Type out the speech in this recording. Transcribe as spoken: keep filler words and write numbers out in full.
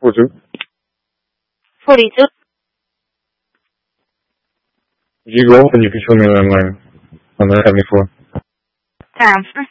forty-two. forty-two. If you go and you can show me the landline on the seventy-four. Transfer.